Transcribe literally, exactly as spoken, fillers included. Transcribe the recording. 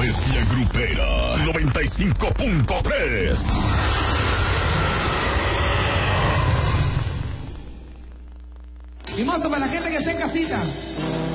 Bestia Grupera noventa y cinco punto tres. Y mozo para la gente que está en casita.